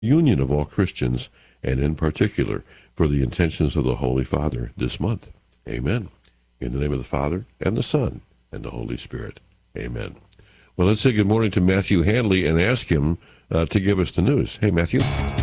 union of all Christians, and in particular for the intentions of the Holy Father this month. Amen. In the name of the Father, and the Son, and the Holy Spirit. Amen. Well, let's say good morning to Matthew Handley and ask him to give us the news. Hey, Matthew.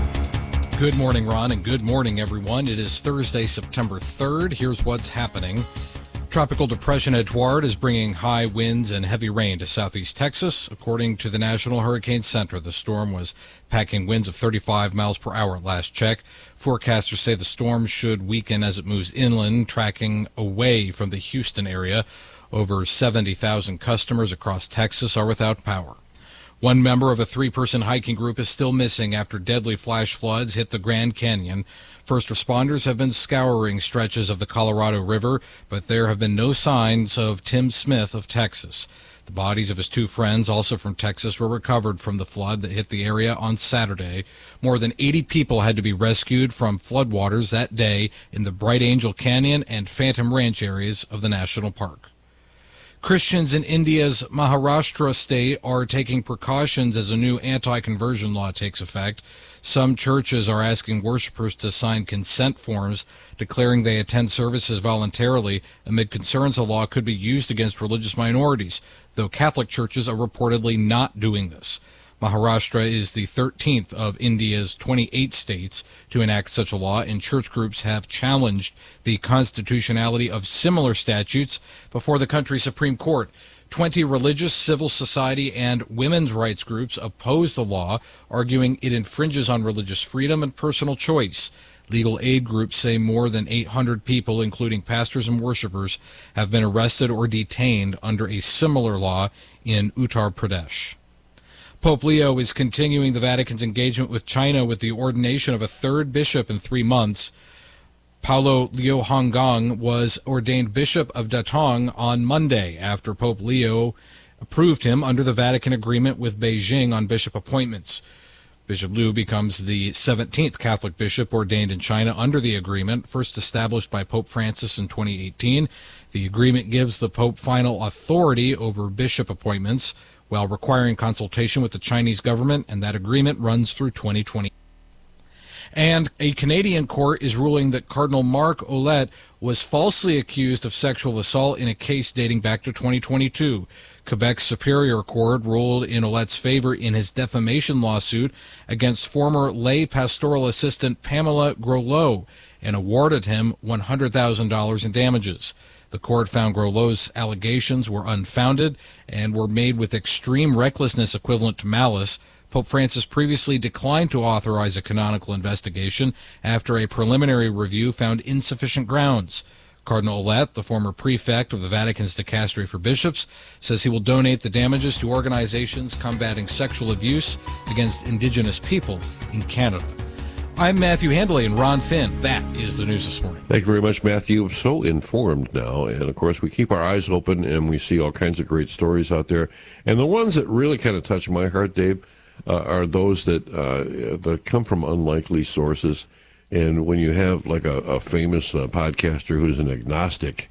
Good morning, Ron, and good morning, everyone. It is Thursday, September 3rd. Here's what's happening. Tropical Depression Edouard is bringing high winds and heavy rain to southeast Texas. According to the National Hurricane Center, the storm was packing winds of 35 miles per hour at last check. Forecasters say the storm should weaken as it moves inland, tracking away from the Houston area. Over 70,000 customers across Texas are without power. One member of a three-person hiking group is still missing after deadly flash floods hit the Grand Canyon. First responders have been scouring stretches of the Colorado River, but there have been no signs of Tim Smith of Texas. The bodies of his two friends, also from Texas, were recovered from the flood that hit the area on Saturday. More than 80 people had to be rescued from floodwaters that day in the Bright Angel Canyon and Phantom Ranch areas of the national park. Christians in India's Maharashtra state are taking precautions as a new anti-conversion law takes effect. Some churches are asking worshipers to sign consent forms declaring they attend services voluntarily amid concerns the law could be used against religious minorities, though Catholic churches are reportedly not doing this. Maharashtra is the 13th of India's 28 states to enact such a law, and church groups have challenged the constitutionality of similar statutes before the country's Supreme Court. 20 religious, civil society, and women's rights groups oppose the law, arguing it infringes on religious freedom and personal choice. Legal aid groups say more than 800 people, including pastors and worshipers, have been arrested or detained under a similar law in Uttar Pradesh. Pope Leo is continuing the Vatican's engagement with China with the ordination of a third bishop in 3 months. Paulo Liu Honggang was ordained Bishop of Datong on Monday after Pope Leo approved him under the Vatican agreement with Beijing on bishop appointments. Bishop Liu becomes the 17th Catholic bishop ordained in China under the agreement, first established by Pope Francis in 2018. The agreement gives the Pope final authority over bishop appointments while requiring consultation with the Chinese government, and that agreement runs through 2020. And a Canadian court is ruling that Cardinal Marc Ouellet was falsely accused of sexual assault in a case dating back to 2022. Quebec's Superior Court ruled in Ouellet's favor in his defamation lawsuit against former lay pastoral assistant Pamela Grosleau and awarded him $100,000 in damages. The court found Grosleau's allegations were unfounded and were made with extreme recklessness equivalent to malice. Pope Francis previously declined to authorize a canonical investigation after a preliminary review found insufficient grounds. Cardinal Ouellet, the former prefect of the Vatican's Dicastery for Bishops, says he will donate the damages to organizations combating sexual abuse against Indigenous people in Canada. I'm Matthew Handley and Ron Finn. That is the news this morning. Thank you very much, Matthew. So informed now. And, of course, we keep our eyes open and we see all kinds of great stories out there. And the ones that really kind of touch my heart, Dave, are those that come from unlikely sources. And when you have, like, a famous podcaster who's an agnostic,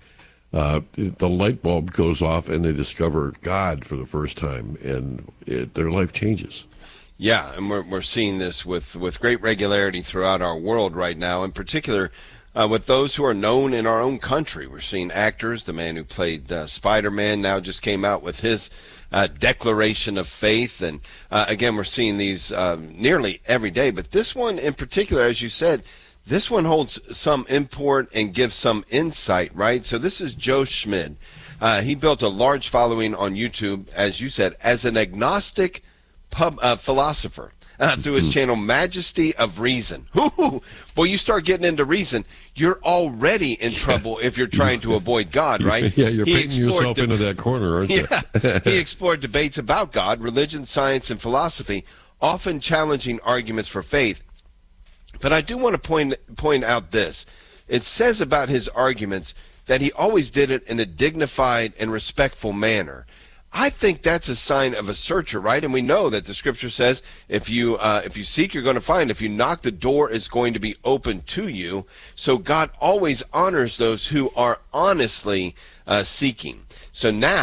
the light bulb goes off and they discover God for the first time, and their life changes. Yeah, and we're seeing this with great regularity throughout our world right now, in particular with those who are known in our own country. We're seeing actors. The man who played Spider-Man now just came out with his declaration of faith. And again, we're seeing these nearly every day. But this one in particular, as you said, this one holds some import and gives some insight, right? So this is Joe Schmid. He built a large following on YouTube, as you said, as an agnostic philosopher through his channel Majesty of Reason. Boy, you start getting into reason, you're already in trouble if you're trying to avoid God, right? Yeah, you're painting yourself into that corner, aren't you? Yeah. He explored debates about God, religion, science, and philosophy, often challenging arguments for faith. But I do want to point out this. It says about his arguments that he always did it in a dignified and respectful manner. I think that's a sign of a searcher, right? And we know that the scripture says if you seek, you're going to find. If you knock, the door is going to be open to you. So God always honors those who are honestly seeking. So now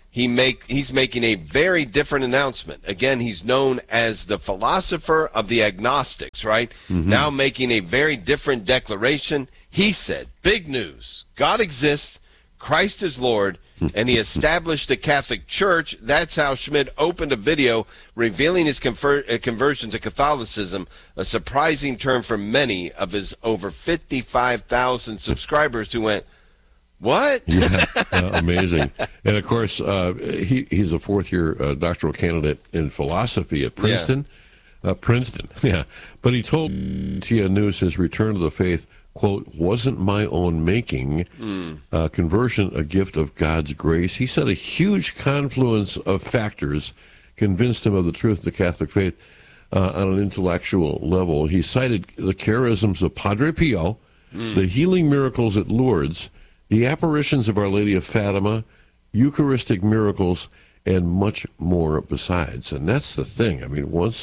he's making a very different announcement. Again, he's known as the philosopher of the agnostics, right? Now making a very different declaration. He said, big news, God exists, Christ is Lord, and he established the Catholic Church. That's how Schmidt opened a video revealing his conversion to Catholicism, a surprising turn for many of his over 55,000 subscribers who went, what? Yeah, amazing. And of course, he's a fourth-year doctoral candidate in philosophy at Princeton. Princeton, yeah. But he told TN News his return to the faith, quote, wasn't my own making, conversion a gift of God's grace. He said a huge confluence of factors convinced him of the truth of the Catholic faith on an intellectual level. He cited the charisms of Padre Pio, the healing miracles at Lourdes, the apparitions of Our Lady of Fatima, Eucharistic miracles, and much more besides. And that's the thing. I mean, once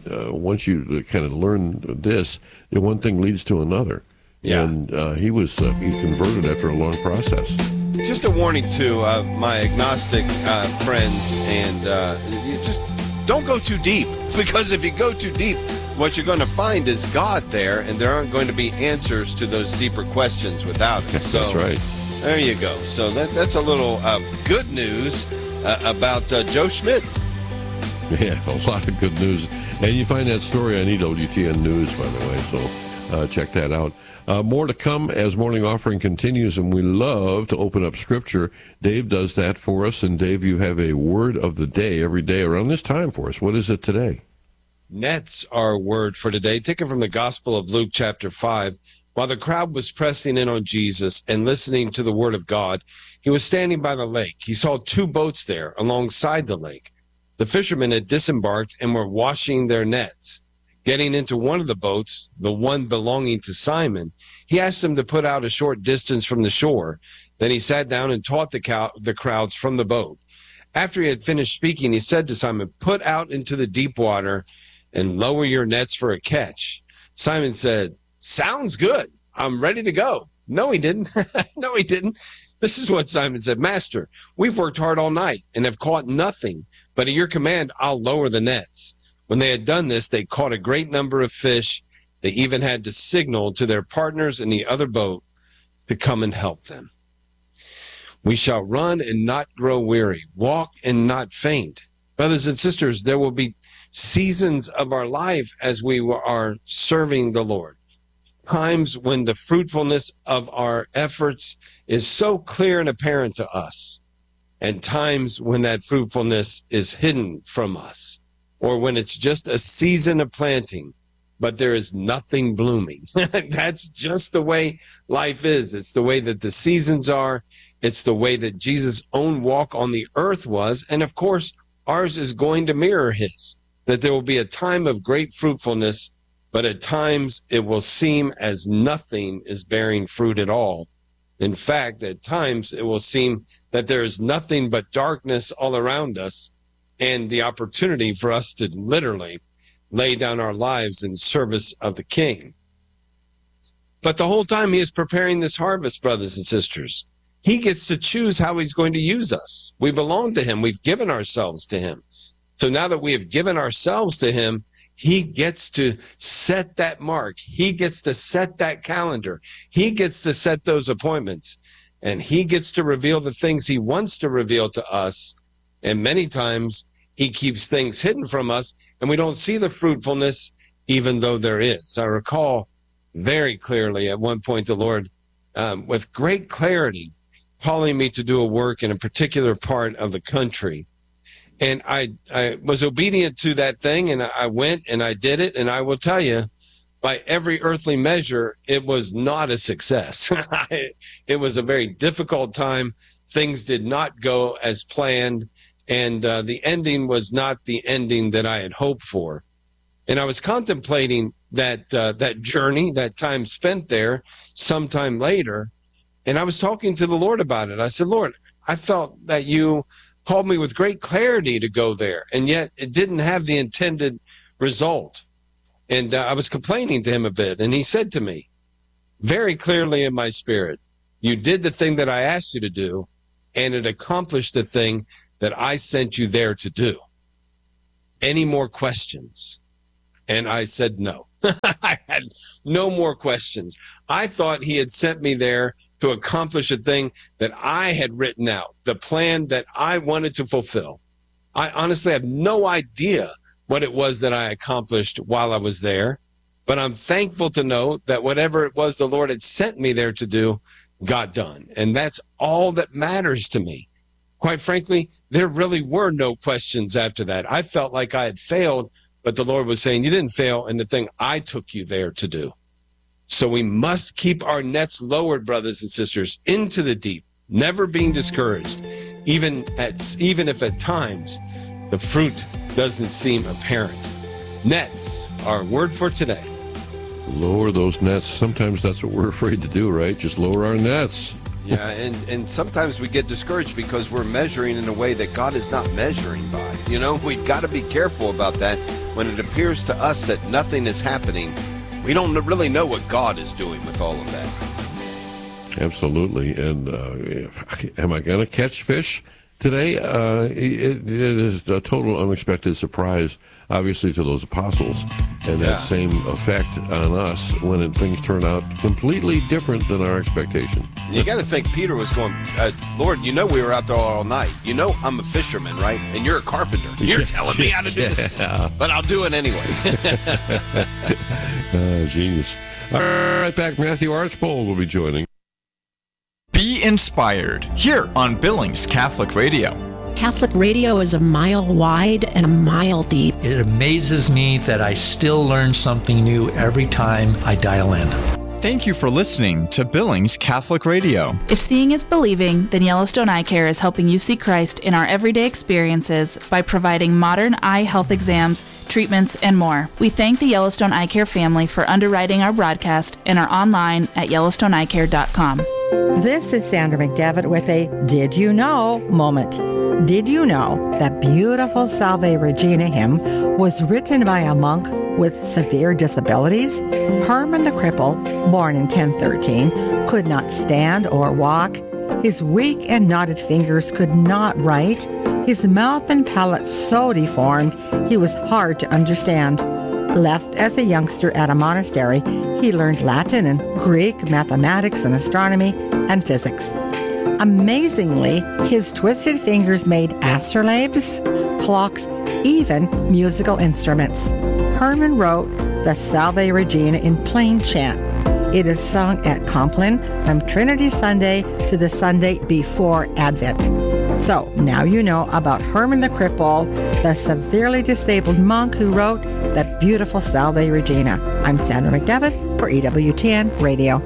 you kind of learn this, one thing leads to another. Yeah. And he converted after a long process. Just a warning to my agnostic friends, and you just don't go too deep, because if you go too deep, what you're going to find is God there, and there aren't going to be answers to those deeper questions without it. So that's right. There you go. So that's a little good news about Joe Schmidt. Yeah, a lot of good news. And you find that story on EWTN News, by the way, so check that out. More to come as Morning Offering continues, and we love to open up Scripture. Dave does that for us, and Dave, you have a word of the day every day around this time for us. What is it today? Nets are a word for today, taken from the Gospel of Luke chapter 5. While the crowd was pressing in on Jesus and listening to the word of God, he was standing by the lake. He saw two boats there alongside the lake. The fishermen had disembarked and were washing their nets. Getting into one of the boats, the one belonging to Simon, he asked him to put out a short distance from the shore. Then he sat down and taught the crowds from the boat. After he had finished speaking, he said to Simon, "Put out into the deep water and lower your nets for a catch." Simon said, "Sounds good. I'm ready to go." No, he didn't. No, he didn't. This is what Simon said. "Master, we've worked hard all night and have caught nothing, but at your command, I'll lower the nets." When they had done this, they caught a great number of fish. They even had to signal to their partners in the other boat to come and help them. We shall run and not grow weary, walk and not faint. Brothers and sisters, there will be seasons of our life as we are serving the Lord. Times when the fruitfulness of our efforts is so clear and apparent to us, and times when that fruitfulness is hidden from us, or when it's just a season of planting, but there is nothing blooming. That's just the way life is. It's the way that the seasons are. It's the way that Jesus' own walk on the earth was. And of course, ours is going to mirror his, that there will be a time of great fruitfulness, but at times it will seem as nothing is bearing fruit at all. In fact, at times it will seem that there is nothing but darkness all around us, and the opportunity for us to literally lay down our lives in service of the King. But the whole time he is preparing this harvest, brothers and sisters, he gets to choose how he's going to use us. We belong to him. We've given ourselves to him. So now that we have given ourselves to him, he gets to set that mark. He gets to set that calendar. He gets to set those appointments. And he gets to reveal the things he wants to reveal to us. And many times he keeps things hidden from us, and we don't see the fruitfulness, even though there is. I recall very clearly at one point the Lord, with great clarity, calling me to do a work in a particular part of the country. And I was obedient to that thing, and I went and I did it. And I will tell you, by every earthly measure, it was not a success. It was a very difficult time. Things did not go as planned. And the ending was not the ending that I had hoped for. And I was contemplating that journey, that time spent there, sometime later. And I was talking to the Lord about it. I said, "Lord, I felt that you called me with great clarity to go there, and yet it didn't have the intended result." And I was complaining to him a bit. And he said to me very clearly in my spirit, "You did the thing that I asked you to do, and it accomplished the thing that I sent you there to do? Any more questions? And I said no. I had no more questions. I thought he had sent me there to accomplish a thing that I had written out, the plan that I wanted to fulfill. I honestly have no idea what it was that I accomplished while I was there, but I'm thankful to know that whatever it was the Lord had sent me there to do got done. And that's all that matters to me. Quite frankly, there really were no questions after that. I felt like I had failed, but the Lord was saying, you didn't fail in the thing I took you there to do. So we must keep our nets lowered, brothers and sisters, into the deep, never being discouraged, even if at times the fruit doesn't seem apparent. Nets, our word for today. Lower those nets. Sometimes that's what we're afraid to do, right? Just lower our nets. Yeah, and sometimes we get discouraged because we're measuring in a way that God is not measuring by. You know, we've got to be careful about that. When it appears to us that nothing is happening, we don't really know what God is doing with all of that. Absolutely. And am I going to catch fish today? It is a total unexpected surprise, obviously, to those apostles. And that same effect on us when things turn out completely different than our expectation. You got to think Peter was going, Lord, you know we were out there all night. You know I'm a fisherman, right? And you're a carpenter. You're telling me how to do this. But I'll do it anyway. Genius. All right, back. Matthew Archbold will be joining. Be inspired here on Billings Catholic Radio. Catholic radio is a mile wide and a mile deep. It amazes me that I still learn something new every time I dial in. Thank you for listening to Billings Catholic Radio. If seeing is believing, then Yellowstone Eye Care is helping you see Christ in our everyday experiences by providing modern eye health exams, treatments, and more. We thank the Yellowstone Eye Care family for underwriting our broadcast and are online at YellowstoneEyeCare.com. This is Sandra McDevitt with a Did You Know moment. Did you know that beautiful Salve Regina hymn was written by a monk with severe disabilities? Herman the Cripple, born in 1013, could not stand or walk. His weak and knotted fingers could not write. His mouth and palate so deformed, he was hard to understand. Left as a youngster at a monastery, he learned Latin and Greek, mathematics and astronomy, and physics. Amazingly, his twisted fingers made astrolabes, clocks, even musical instruments. Herman wrote the Salve Regina in plain chant. It is sung at Compline from Trinity Sunday to the Sunday before Advent. So now you know about Herman the Cripple, the severely disabled monk who wrote that beautiful Salve Regina. I'm Sandra McDevitt for EWTN Radio.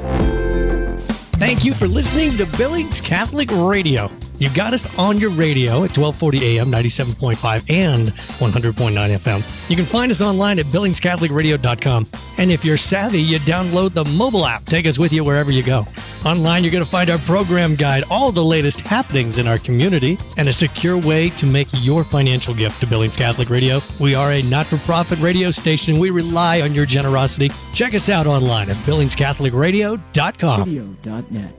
Thank you for listening to Billings Catholic Radio. You got us on your radio at 1240 AM, 97.5 and 100.9 FM. You can find us online at BillingsCatholicRadio.com. And if you're savvy, you download the mobile app. Take us with you wherever you go. Online, you're going to find our program guide, all the latest happenings in our community, and a secure way to make your financial gift to Billings Catholic Radio. We are a not-for-profit radio station. We rely on your generosity. Check us out online at BillingsCatholicRadio.com. Radio.net.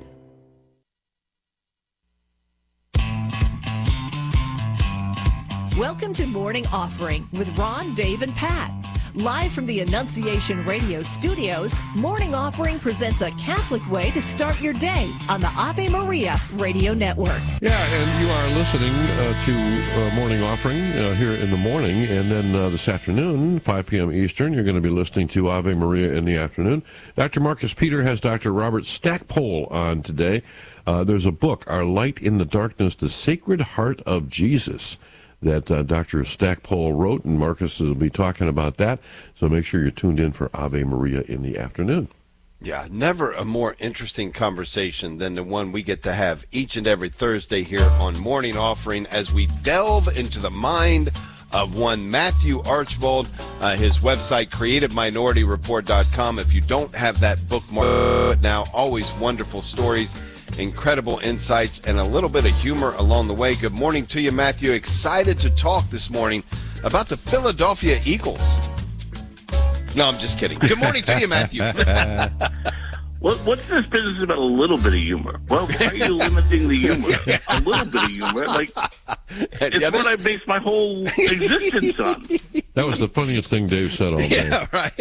Welcome to Morning Offering with Ron, Dave, and Pat. Live from the Annunciation Radio studios, Morning Offering presents a Catholic way to start your day on the Ave Maria Radio Network. Yeah, and you are listening to Morning Offering here in the morning, and then this afternoon, 5 p.m. Eastern, you're going to be listening to Ave Maria in the afternoon. Dr. Marcus Peter has Dr. Robert Stackpole on today. There's a book, Our Light in the Darkness, The Sacred Heart of Jesus, that Dr. Stackpole wrote, and Marcus will be talking about that. So make sure you're tuned in for Ave Maria in the afternoon. Yeah, never a more interesting conversation than the one we get to have each and every Thursday here on Morning Offering as we delve into the mind of one Matthew Archbold. His website, CreativeMinorityReport.com. If you don't have that bookmark now, always wonderful stories, incredible insights, and a little bit of humor along the way. Good morning to you, Matthew. Excited to talk this morning about the Philadelphia Eagles. No, I'm just kidding. Good morning to you, Matthew. What's this business about a little bit of humor? Well, why are you limiting the humor? A little bit of humor, like it's what I base my whole existence on. That was the funniest thing Dave said all day. Yeah, right.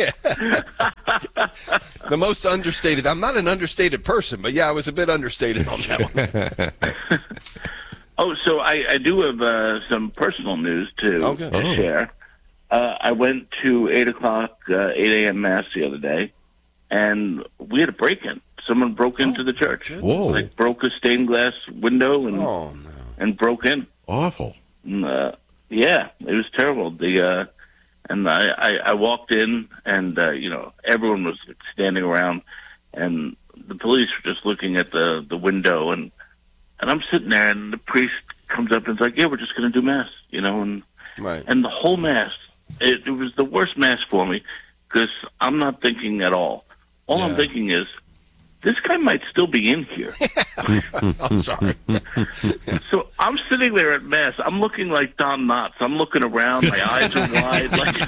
The most understated. I'm not an understated person, but yeah, I was a bit understated on that one. Oh, so I do have some personal news to share. I went to 8 a.m. Mass the other day, and we had a break-in. Someone broke into the church. Whoa. Like broke a stained glass window and broke in. Awful. And, yeah, it was terrible. And I walked in, and, everyone was standing around, and the police were just looking at the window, and I'm sitting there, and the priest comes up and is like, yeah, we're just going to do Mass, and the whole Mass, it was the worst Mass for me, because I'm not thinking at all. All I'm thinking is, this guy might still be in here. I'm sorry. So I'm sitting there at Mass. I'm looking like Don Knotts. I'm looking around. My eyes are wide.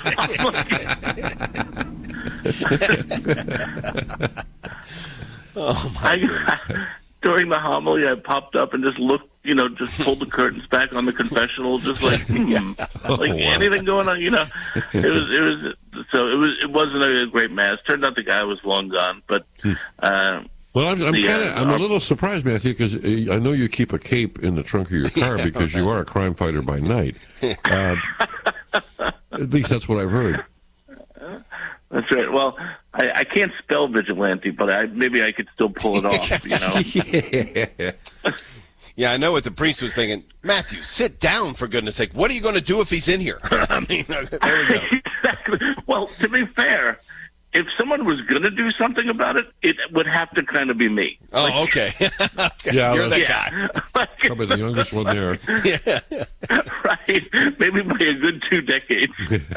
During the homily, I popped up and just looked, just pulled the curtains back on the confessional, just like, anything going on, It wasn't a great Mass. Turned out the guy was long gone, but. Well, I'm a little surprised, Matthew, because I know you keep a cape in the trunk of your car because you are a crime fighter by night. At least that's what I've heard. That's right. Well, I can't spell vigilante, but maybe I could still pull it off, Yeah, I know what the priest was thinking. Matthew, sit down, for goodness sake. What are you going to do if he's in here? I mean, there we go. Exactly. Well, to be fair, if someone was going to do something about it, it would have to kind of be me. Oh, okay. Yeah, you're that guy. Probably the youngest one there. Yeah. Right. Maybe by a good 2 decades.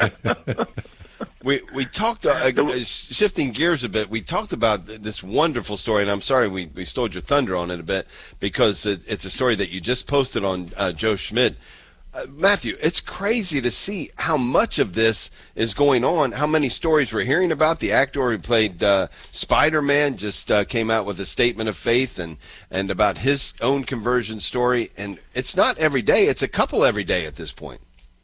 We talked, shifting gears a bit, we talked about this wonderful story, and I'm sorry we stole your thunder on it a bit, because it's a story that you just posted on Joe Schmidt. Matthew, it's crazy to see how much of this is going on, how many stories we're hearing about. The actor who played Spider-Man just came out with a statement of faith and about his own conversion story, and it's not every day, it's a couple every day at this point.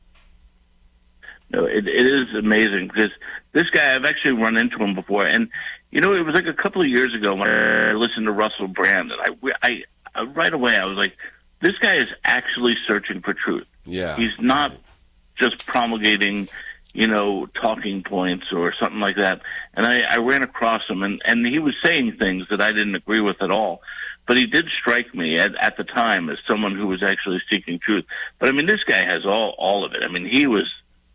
No, it is amazing, because this guy, I've actually run into him before, and it was like a couple of years ago when I listened to Russell Brand, and I right away I was like, this guy is actually searching for truth. Yeah, he's not just promulgating, talking points or something like that. And I ran across him, and he was saying things that I didn't agree with at all. But he did strike me at the time as someone who was actually seeking truth. But I mean, this guy has all of it. I mean, he was,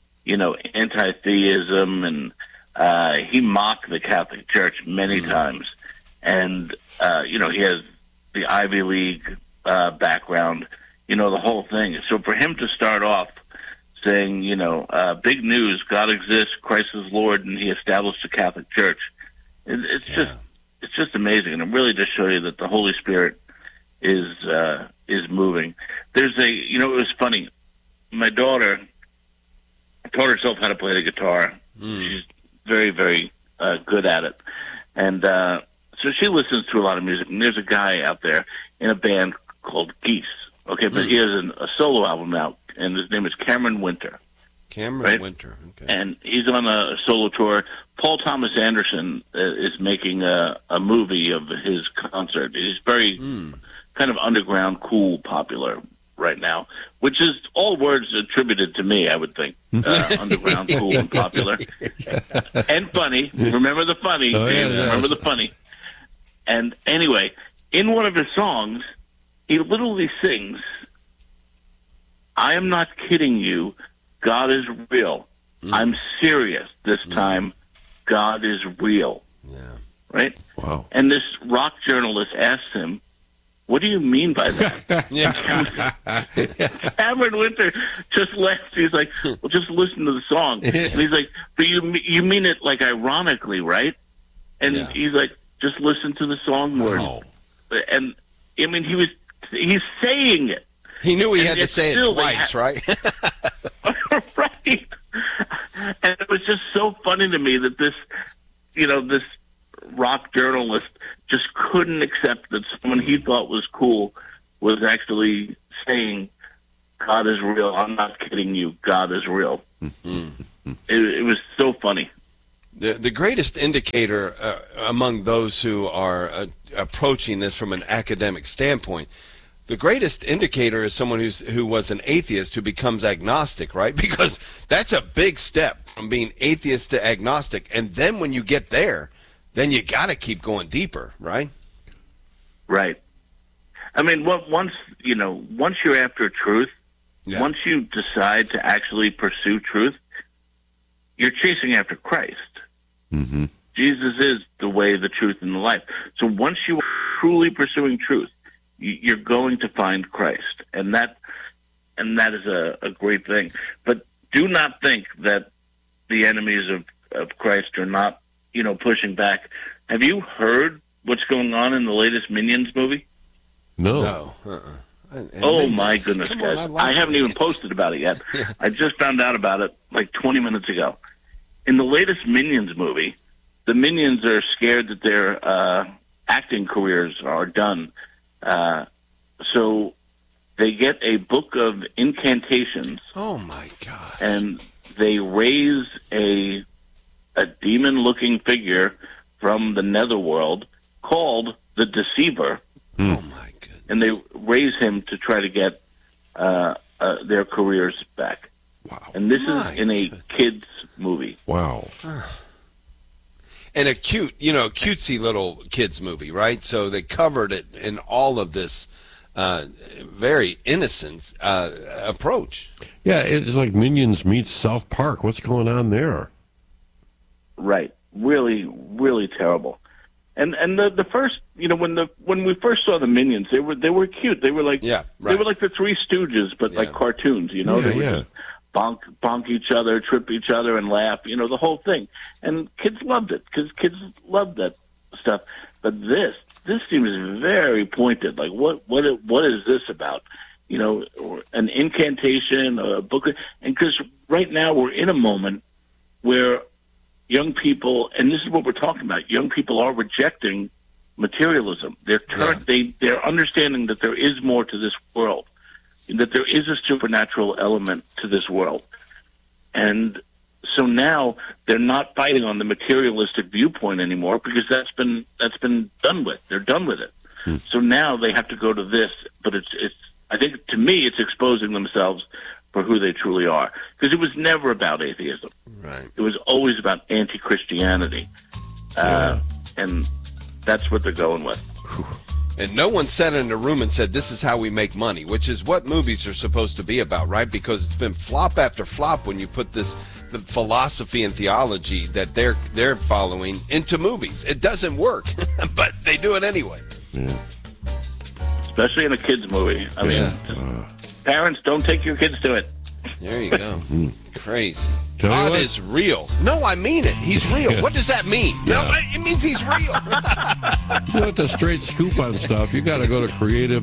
anti-theism, and he mocked the Catholic Church many times. And, he has the Ivy League background, the whole thing. So for him to start off saying, big news, God exists, Christ is Lord, and he established the Catholic Church, it's just amazing. And it really does show you that the Holy Spirit is moving. There's it was funny. My daughter taught herself how to play the guitar. She's very, very good at it. And so she listens to a lot of music. And there's a guy out there in a band called Geese. Okay, but he has a solo album out, and his name is Cameron Winter. Cameron Winter, okay. And he's on a solo tour. Paul Thomas Anderson is making a movie of his concert. He's very kind of underground, cool, popular right now, which is all words attributed to me, I would think. Underground, cool, and popular. And funny. Remember the funny. Oh, yeah, Remember the funny. And anyway, in one of his songs, he literally sings, I am not kidding you, God is real. I'm serious this time, God is real. Yeah. Right? Wow. And this rock journalist asks him, what do you mean by that? Cameron Winter just laughed. He's like, well, just listen to the song. And he's like, but you mean it like ironically, right? And he's like, just listen to the song words. And I mean, he's saying it. He knew he had to say it twice, right? Right. And it was just so funny to me that this rock journalist just couldn't accept that someone he thought was cool was actually saying, God is real. I'm not kidding you. God is real. It was so funny. The greatest indicator among those who are approaching this from an academic standpoint, the greatest indicator is someone who was an atheist who becomes agnostic, right? Because that's a big step from being atheist to agnostic. And then when you get there, then you got to keep going deeper, right? Right. I mean, once you're after truth, once you decide to actually pursue truth, you're chasing after Christ. Mm-hmm. Jesus is the way, the truth, and the life. So once you are truly pursuing truth, you're going to find Christ, and that is a great thing. But do not think that the enemies of Christ are not, pushing back. Have you heard what's going on in the latest Minions movie? No. Oh, my goodness, guys. I haven't even posted about it yet. I just found out about it like 20 minutes ago. In the latest Minions movie, the Minions are scared that their acting careers are done. So they get a book of incantations. Oh, my God. And they raise a demon-looking figure from the netherworld called the Deceiver. Oh, my goodness. And they raise him to try to get their careers back. Wow. And this is in a kids' movie. Wow. And a cutesy little kids movie, right? So they covered it in all of this very innocent approach. Yeah, it's like Minions meets South Park. What's going on there? Right. Really, really terrible. And the first, when we first saw the Minions, they were cute. They were like they were like the Three Stooges, but like cartoons. They would just bonk each other, trip each other, and laugh. The whole thing. And kids loved it because kids loved that stuff. But this seems very pointed. Like what is this about? An incantation, a book, and because right now we're in a moment where young people, and this is what we're talking about, young people are rejecting materialism. They're understanding that there is more to this world, that there is a supernatural element to this world. And so now they're not fighting on the materialistic viewpoint anymore because that's been done with. They're done with it. So now they have to go to this, but it's I think to me it's exposing themselves for who they truly are. Because it was never about atheism. Right. It was always about anti-Christianity. And that's what they're going with. And no one sat in a room and said, this is how we make money, which is what movies are supposed to be about, right? Because it's been flop after flop when you put the philosophy and theology that they're following into movies. It doesn't work, but they do it anyway. Yeah. Especially in a kids' movie. I mean, parents, don't take your kids to it. There you go. Crazy. God is real. No, I mean it. He's real. What does that mean? No, it means he's real. You want the straight scoop on stuff, you got to go to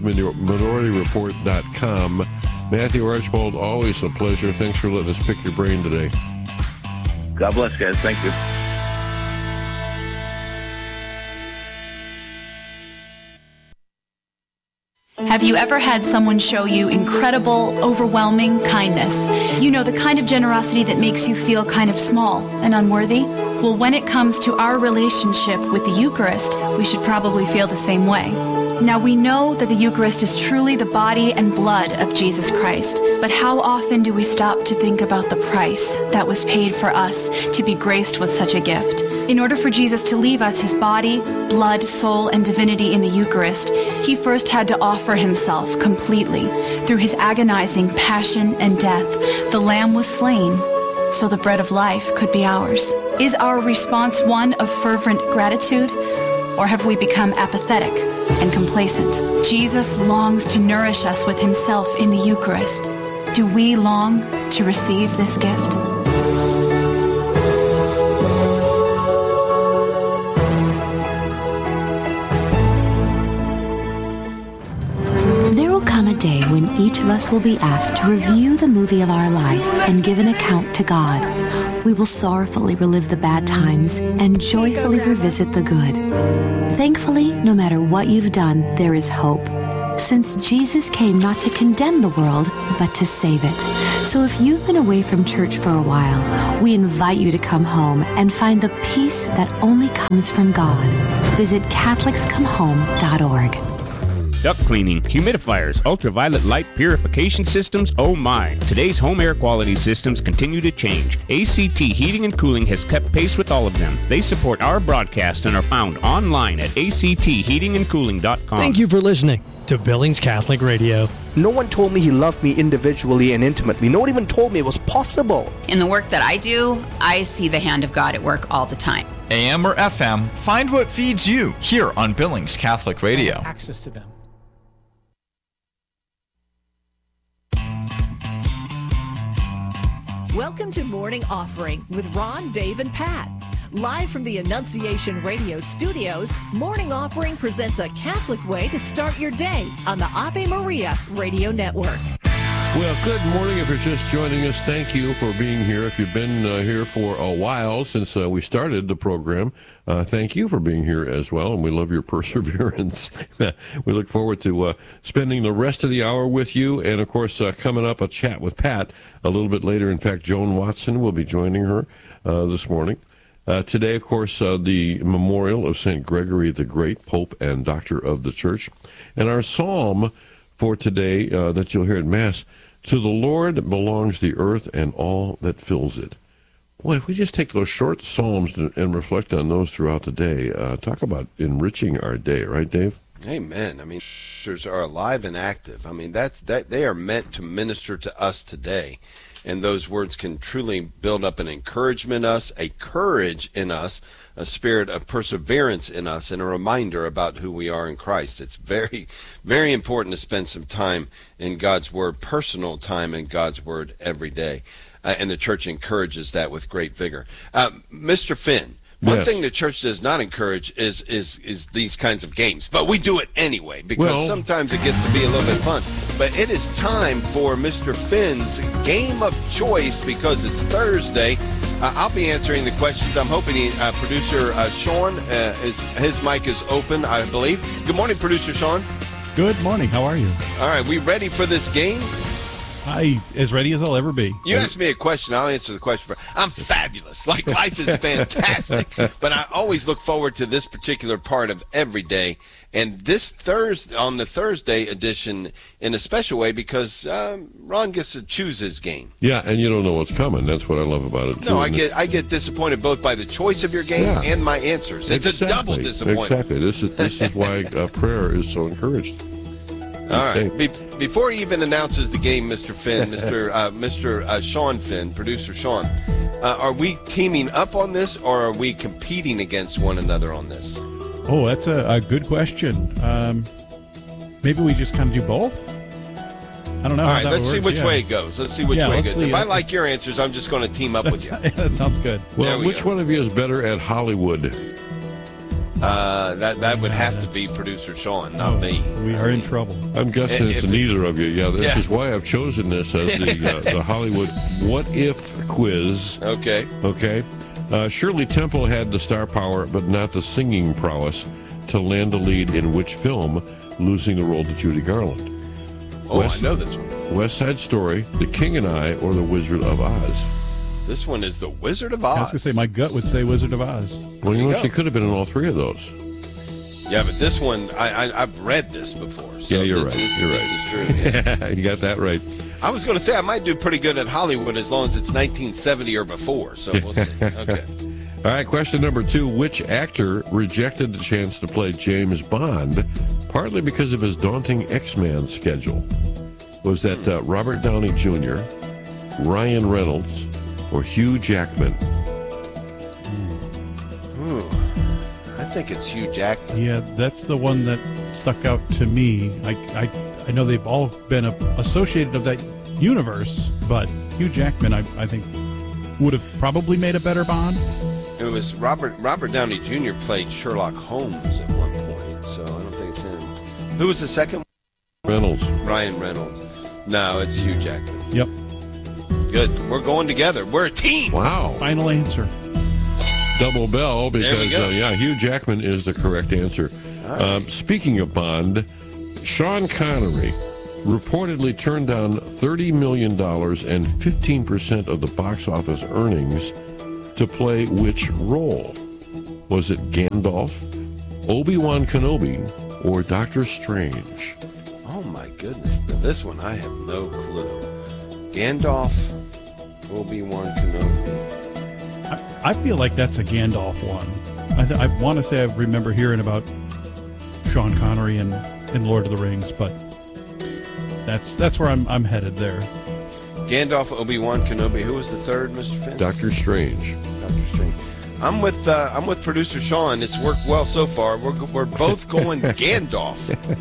creativeminorityReport.com. Matthew Archbold, always a pleasure. Thanks for letting us pick your brain today. God bless, guys. Thank you. Have you ever had someone show you incredible, overwhelming kindness? The kind of generosity that makes you feel kind of small and unworthy? Well, when it comes to our relationship with the Eucharist, we should probably feel the same way. Now, we know that the Eucharist is truly the body and blood of Jesus Christ, but how often do we stop to think about the price that was paid for us to be graced with such a gift? In order for Jesus to leave us his body, blood, soul, and divinity in the Eucharist, he first had to offer himself completely. Through his agonizing passion and death, the Lamb was slain so the bread of life could be ours. Is our response one of fervent gratitude, or have we become apathetic and complacent? Jesus longs to nourish us with himself in the Eucharist. Do we long to receive this gift? There will come a day when each of of us will be asked to review the movie of our life and give an account to God. We will sorrowfully relive the bad times and joyfully revisit the good. Thankfully, no matter what you've done, there is hope, since Jesus came not to condemn the world, but to save it. So if you've been away from church for a while, we invite you to come home and find the peace that only comes from God. Visit CatholicsComeHome.org. Duct cleaning, humidifiers, ultraviolet light purification systems, oh my. Today's home air quality systems continue to change. ACT Heating and Cooling has kept pace with all of them. They support our broadcast and are found online at actheatingandcooling.com. Thank you for listening to Billings Catholic Radio. No one told me he loved me individually and intimately. No one even told me it was possible. In the work that I do, I see the hand of God at work all the time. AM or FM, find what feeds you here on Billings Catholic Radio. Access to them. Welcome to Morning Offering with Ron, Dave, and Pat. Live from the Annunciation Radio studios, Morning Offering presents a Catholic way to start your day on the Ave Maria Radio Network. Well, good morning. If you're just joining us, thank you for being here. If you've been here for a while since we started the program, thank you for being here as well, and we love your perseverance. We look forward to spending the rest of the hour with you, and, of course, coming up, a chat with Pat a little bit later. In fact, Joan Watson will be joining her this morning. Today, of course, the memorial of St. Gregory the Great, Pope and Doctor of the Church. And our psalm for today that you'll hear at Mass, to the Lord belongs the earth and all that fills it. Boy, if we just take those short psalms and reflect on those throughout the day, talk about enriching our day, right, Dave? Amen. I mean, scriptures are alive and active. I mean, that they are meant to minister to us today. And those words can truly build up an encouragement in us, a courage in us, a spirit of perseverance in us, and a reminder about who we are in Christ. It's very, very important to spend some time in God's Word, personal time in God's Word every day. And the church encourages that with great vigor. Mr. Finn, one thing the church does not encourage is these kinds of games, but we do it anyway because sometimes it gets to be a little bit fun. But it is time for Mr. Finn's game of choice because it's Thursday. I'll be answering the questions. I'm hoping producer Sean, his mic is open, I believe. Good morning, producer Sean. Good morning. How are you? All right, we ready for this game? As ready as I'll ever be. You ask me a question, I'll answer the question. I'm fabulous. Like, life is fantastic. But I always look forward to this particular part of every day. And this Thursday, on the Thursday edition, in a special way, because Ron gets to choose his game. Yeah, and you don't know what's coming. That's what I love about it, too. No, I get disappointed both by the choice of your game and my answers. It's a double disappointment. Exactly. This is why prayer is so encouraged. All right. Before he even announces the game, Mr. Finn, Mr. Sean Finn, producer Sean, are we teaming up on this or are we competing against one another on this? Oh, that's a good question. Maybe we just kind of do both? I don't know. All right, let's see which way it goes. Let's see which way it goes. If I like your answers, I'm just going to team up with you. That sounds good. Well, which one of you is better at Hollywood? That would have to be producer Sean, not me. We are in trouble. I'm guessing it's neither of you. Yeah, this is why I've chosen this as the Hollywood What If quiz. Okay. Shirley Temple had the star power, but not the singing prowess to land the lead in which film, losing the role to Judy Garland? I know this one. West Side Story, The King and I, or The Wizard of Oz? This one is The Wizard of Oz. I was going to say, my gut would say Wizard of Oz. Well, you know, she could have been in all three of those. Yeah, but this one, I've read this before. So yeah, you're right. This is true. Yeah. You got that right. I was going to say I might do pretty good at Hollywood as long as it's 1970 or before. So we'll see. Okay. All right, question number 2. Which actor rejected the chance to play James Bond, partly because of his daunting X-Man schedule? Was that Robert Downey Jr., Ryan Reynolds, or Hugh Jackman? I think it's Hugh Jackman. Yeah, that's the one that stuck out to me. I know they've all been associated of that universe, but Hugh Jackman, I think, would have probably made a better Bond. It was Robert Downey Jr. played Sherlock Holmes at one point, so I don't think it's him. Who was the second? Reynolds. Ryan Reynolds. No, it's Hugh Jackman. Yep. Good. We're going together. We're a team. Wow. Final answer. Double bell because, go. Hugh Jackman is the correct answer. Right. Speaking of Bond, Sean Connery reportedly turned down $30 million and 15% of the box office earnings to play which role? Was it Gandalf, Obi-Wan Kenobi, or Doctor Strange? Oh, my goodness. Now, this one, I have no clue. Gandalf, Obi-Wan Kenobi. I feel like that's a Gandalf one. I want to say I remember hearing about Sean Connery in Lord of the Rings, but that's where I'm headed there. Gandalf, Obi-Wan Kenobi. Who was the third, Mr. Finn? Dr. Strange. Dr. Strange. I'm with producer Sean. It's worked well so far. We're both going Gandalf.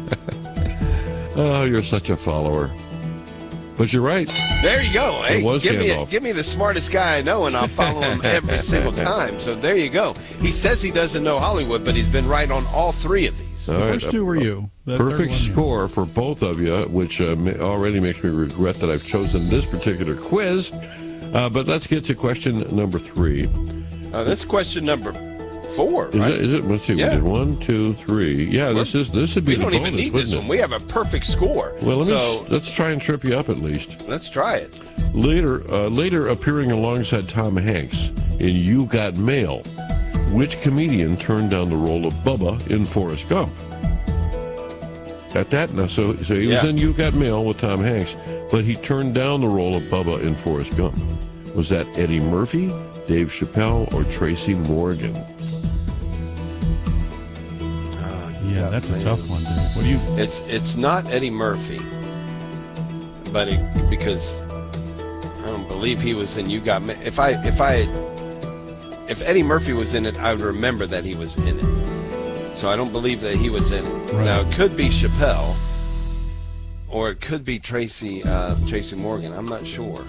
Oh, you're such a follower. But you're right. There you go. Hey, It was Gandalf. give me the smartest guy I know, and I'll follow him every single time. So there you go. He says he doesn't know Hollywood, but he's been right on all three of these. All The right, first two were you. The Perfect third one, you. score for both of you, which already makes me regret that I've chosen this particular quiz. But let's get to question number 3. That's question number 4, right? Is it? Let's see. Yeah. We did 1, 2, 3. Yeah, this would be We the don't bonus, even need this wouldn't one. it? We have a perfect score. Well, so let's try and trip you up at least. let's try it. Later appearing alongside Tom Hanks in You Got Mail, which comedian turned down the role of Bubba in Forrest Gump? Got that? Now, so he was in You Got Mail with Tom Hanks, but he turned down the role of Bubba in Forrest Gump. Was that Eddie Murphy, Dave Chappelle, or Tracy Morgan? Yeah, that's a tough one. Dude. What do you? It's not Eddie Murphy, but because I don't believe he was in You Got Mail. If Eddie Murphy was in it, I would remember that he was in it. So I don't believe that he was in it. Right. Now it could be Chappelle, or it could be Tracy Morgan. I'm not sure.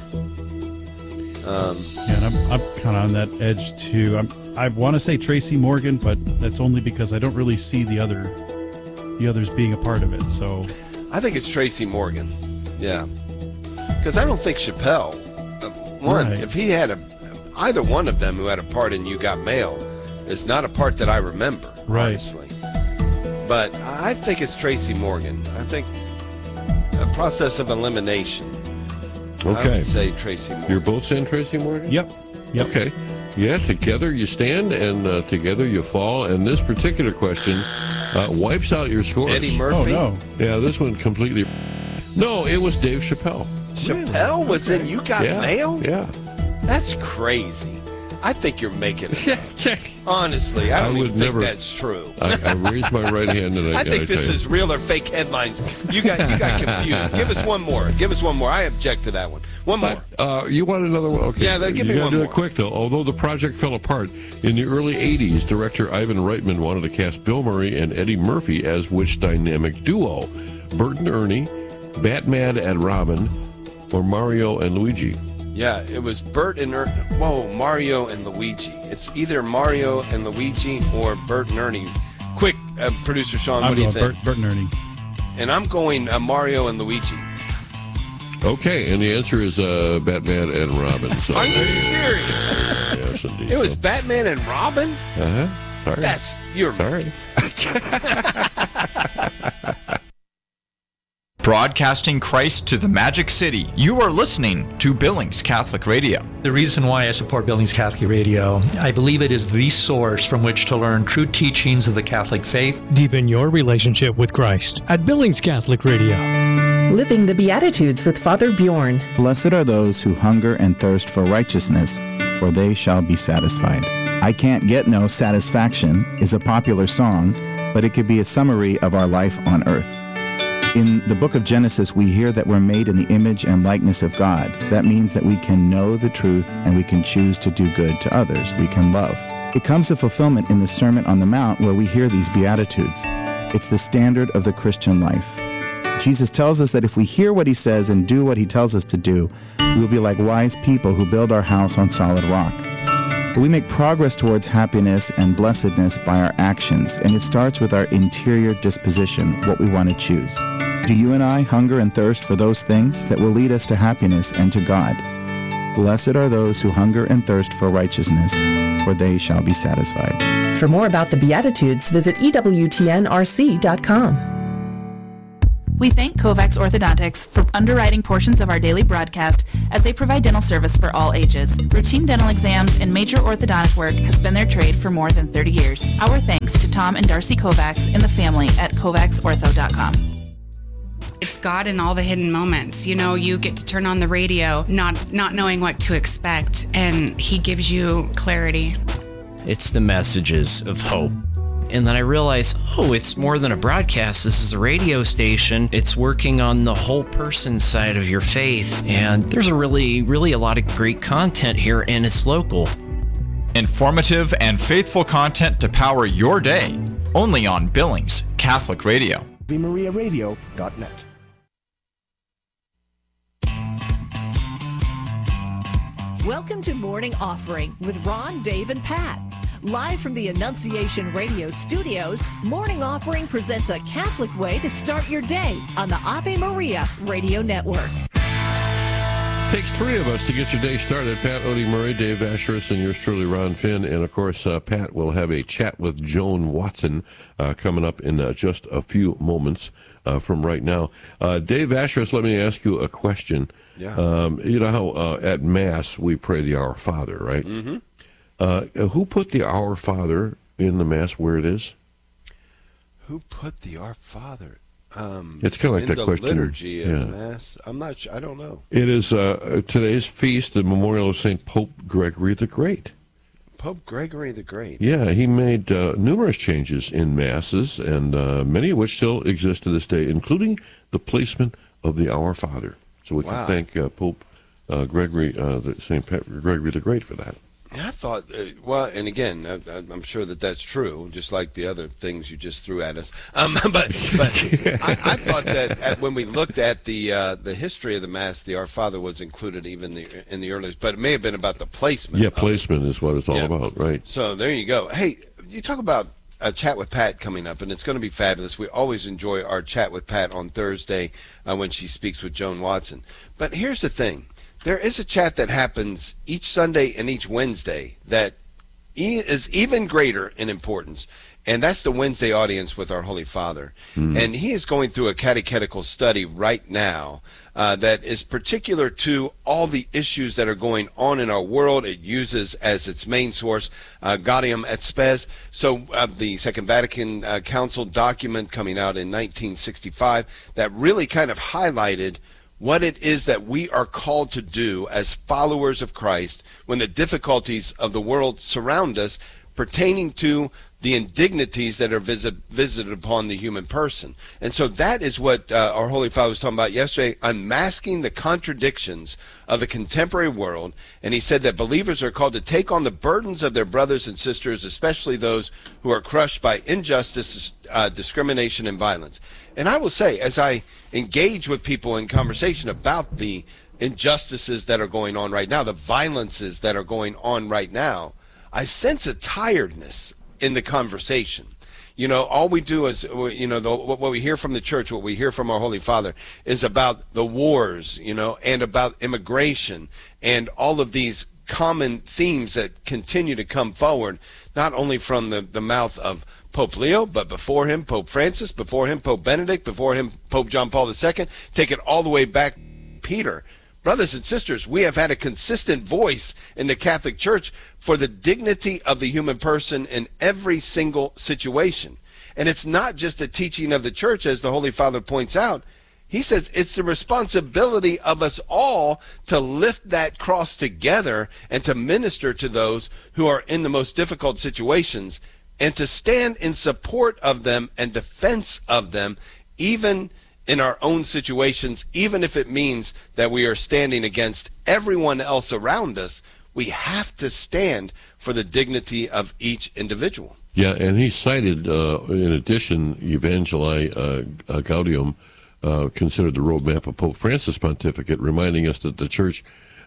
And I'm kind of on that edge too. I want to say Tracy Morgan, but that's only because I don't really see the others being a part of it. So I think it's Tracy Morgan. Yeah, because I don't think Chappelle. Right. If he had either one of them who had a part in You Got Mail, is not a part that I remember. Right. Honestly. But I think it's Tracy Morgan. I think a process of elimination. I Okay. would say Tracy Morgan. You're both saying Tracy Morgan? Yep. Okay. Yeah, together you stand and together you fall. And this particular question wipes out your scores. Eddie Murphy? Oh, no. Yeah, this one completely. No, it was Dave Chappelle. Chappelle was in You Got Mail? Yeah. That's crazy. I think you're making it up. Honestly, I don't would even think never- that's true. I raised my right hand and I I think this tell you. is real or fake headlines. You got confused. Give us one more. I object to that one. One more. You want another one? Okay. Yeah, give me you gotta one do more. it quick, though. Although the project fell apart, in the early 80s, director Ivan Reitman wanted to cast Bill Murray and Eddie Murphy as which dynamic duo? Bert and Ernie, Batman and Robin, or Mario and Luigi? Yeah, it was Bert and Ernie. Whoa, Mario and Luigi. It's either Mario and Luigi or Bert and Ernie. Quick, producer Sean, I'm what do you going think? Bert and Ernie. And I'm going Mario and Luigi. Okay, and the answer is Batman and Robin. So Are you there serious? Yes, indeed. It was Batman and Robin? Uh-huh. Sorry. You're Sorry. Broadcasting Christ to the Magic City. You are listening to Billings Catholic Radio. The reason why I support Billings Catholic Radio, I believe it is the source from which to learn true teachings of the Catholic faith. Deepen your relationship with Christ at Billings Catholic Radio. Living the Beatitudes with Father Bjorn. Blessed are those who hunger and thirst for righteousness, for they shall be satisfied. I Can't Get No Satisfaction is a popular song, but it could be a summary of our life on earth. In the book of Genesis, we hear that we're made in the image and likeness of God. That means that we can know the truth and we can choose to do good to others. We can love. It comes to fulfillment in the Sermon on the Mount where we hear these Beatitudes. It's the standard of the Christian life. Jesus tells us that if we hear what he says and do what he tells us to do, we will be like wise people who build our house on solid rock. But we make progress towards happiness and blessedness by our actions, and it starts with our interior disposition, what we want to choose. Do you and I hunger and thirst for those things that will lead us to happiness and to God? Blessed are those who hunger and thirst for righteousness, for they shall be satisfied. For more about the Beatitudes, visit EWTNRC.com. We thank Kovacs Orthodontics for underwriting portions of our daily broadcast as they provide dental service for all ages. Routine dental exams and major orthodontic work has been their trade for more than 30 years. Our thanks to Tom and Darcy Kovacs and the family at KovacsOrtho.com. It's God in all the hidden moments. You know, you get to turn on the radio, not knowing what to expect, and He gives you clarity. It's the messages of hope. And then I realized, it's more than a broadcast. This is a radio station. It's working on the whole person side of your faith. And there's really a lot of great content here, and it's local. Informative and faithful content to power your day. Only on Billings Catholic Radio. AveMariaRadio.net. Welcome to Morning Offering with Ron, Dave, and Pat. Live from the Annunciation Radio studios, Morning Offering presents a Catholic way to start your day on the Ave Maria Radio Network. Takes three of us to get your day started. Pat Odie-Murray, Dave Asheris, and yours truly, Ron Finn. And, of course, Pat will have a chat with Joan Watson coming up in just a few moments from right now. Dave Asheris, let me ask you a question. Yeah. You know how at Mass we pray the Our Father, right? Mm-hmm. Who put the Our Father in the Mass where it is? Who put the Our Father? It's kind of like that question. In the liturgy of Mass. I'm not sure. I don't know. It is today's feast, the memorial of St. Pope Gregory the Great. Pope Gregory the Great. Yeah, he made numerous changes in Masses, and many of which still exist to this day, including the placement of the Our Father. So we can thank Pope Gregory, St. Gregory the Great for that. I thought, and again, I'm sure that's true, just like the other things you just threw at us. But I thought that when we looked at the history of the Mass, the Our Father was included even in the earliest, but it may have been about the placement. Yeah, placement is what it's all about, right? So there you go. Hey, you talk about a chat with Pat coming up, and it's going to be fabulous. We always enjoy our chat with Pat on Thursday when she speaks with Joan Watson. But here's the thing. There is a chat that happens each Sunday and each Wednesday that is even greater in importance, and that's the Wednesday audience with our Holy Father. And he is going through a catechetical study right now that is particular to all the issues that are going on in our world. It uses as its main source Gaudium et Spes. So the Second Vatican Council document coming out in 1965 that really kind of highlighted what it is that we are called to do as followers of Christ when the difficulties of the world surround us, pertaining to the indignities that are visited upon the human person. And so that is what our Holy Father was talking about yesterday, unmasking the contradictions of the contemporary world. And he said that believers are called to take on the burdens of their brothers and sisters, especially those who are crushed by injustice, discrimination, and violence. And I will say, as I engage with people in conversation about the injustices that are going on right now, the violences that are going on right now, I sense a tiredness in the conversation. You know, all we do is, you know, what we hear from the church, what we hear from our Holy Father is about the wars, you know, and about immigration and all of these common themes that continue to come forward, not only from the mouth of Pope Leo, but before him, Pope Francis, before him, Pope Benedict, before him, Pope John Paul II, take it all the way back, Peter. Brothers and sisters, we have had a consistent voice in the Catholic Church for the dignity of the human person in every single situation. And it's not just a teaching of the Church, as the Holy Father points out. He says it's the responsibility of us all to lift that cross together and to minister to those who are in the most difficult situations and to stand in support of them and defense of them, even in our own situations, even if it means that we are standing against everyone else around us. We have to stand for the dignity of each individual. Yeah, and he cited, in addition, Evangelii Gaudium, considered the roadmap of Pope Francis' pontificate, reminding us that the Church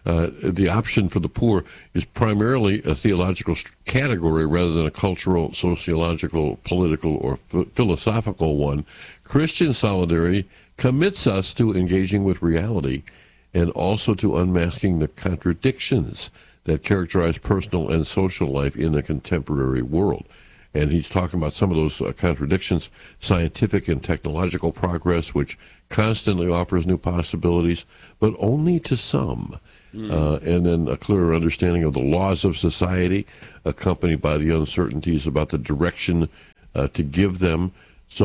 the option for the poor is primarily a theological category rather than a cultural, sociological, political, or philosophical one. Christian solidarity commits us to engaging with reality and also to unmasking the contradictions that characterize personal and social life in the contemporary world. And he's talking about some of those contradictions, scientific and technological progress, which constantly offers new possibilities, but only to some. And then a clearer understanding of the laws of society, accompanied by the uncertainties about the direction to give them.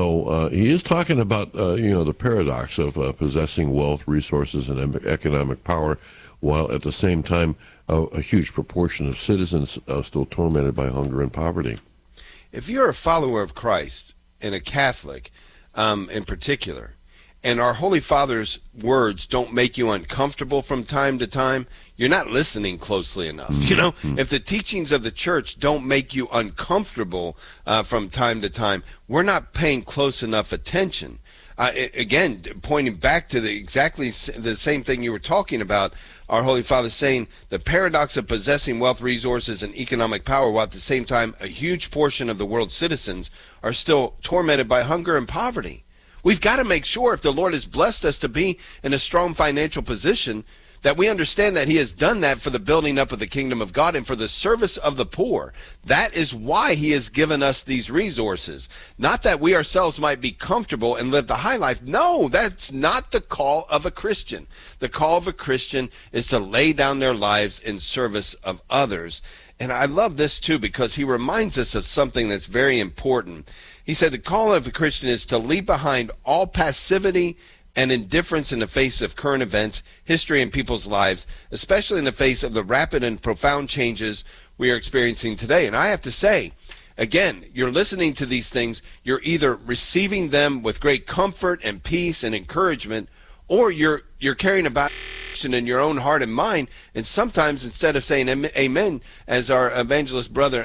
So he is talking about, the paradox of possessing wealth, resources, and economic power, while at the same time a huge proportion of citizens are still tormented by hunger and poverty. If you're a follower of Christ and a Catholic in particular, and our Holy Father's words don't make you uncomfortable from time to time, you're not listening closely enough. If the teachings of the church don't make you uncomfortable from time to time, we're not paying close enough attention. Again, pointing back to exactly the same thing you were talking about, our Holy Father saying the paradox of possessing wealth, resources, and economic power, while at the same time a huge portion of the world's citizens are still tormented by hunger and poverty. We've got to make sure, if the Lord has blessed us to be in a strong financial position, that we understand that he has done that for the building up of the kingdom of God and for the service of the poor. That is why he has given us these resources. Not that we ourselves might be comfortable and live the high life. No, that's not the call of a Christian. The call of a Christian is to lay down their lives in service of others. And I love this too, because he reminds us of something that's very important. He said the call of a Christian is to leave behind all passivity and indifference in the face of current events, history, and people's lives, especially in the face of the rapid and profound changes we are experiencing today. And I have to say, again, you're listening to these things, you're either receiving them with great comfort and peace and encouragement, or you're carrying about in your own heart and mind, and sometimes instead of saying amen, as our evangelist brother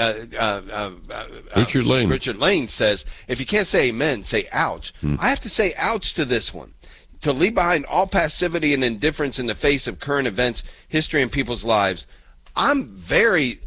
Richard Lane says, if you can't say amen, say ouch. I have to say ouch to this one. To leave behind all passivity and indifference in the face of current events, history, and people's lives. I'm very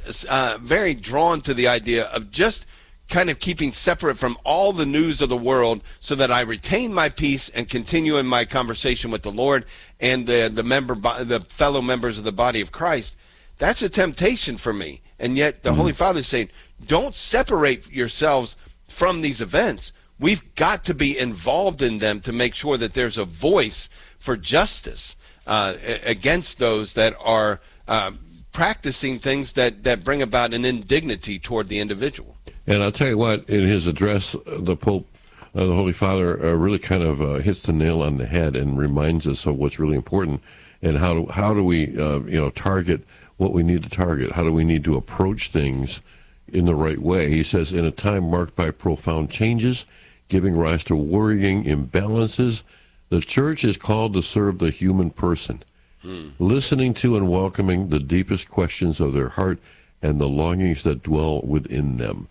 drawn to the idea of just kind of keeping separate from all the news of the world so that I retain my peace and continue in my conversation with the Lord and the fellow members of the body of Christ. That's a temptation for me. And yet the Holy Father is saying, don't separate yourselves from these events. We've got to be involved in them to make sure that there's a voice for justice against those that are practicing things that bring about an indignity toward the individual. And I'll tell you what, in his address, the Pope, the Holy Father, really kind of hits the nail on the head and reminds us of what's really important and how do we target what we need to target. How do we need to approach things in the right way? He says, in a time marked by profound changes, giving rise to worrying imbalances, the church is called to serve the human person, listening to and welcoming the deepest questions of their heart and the longings that dwell within them.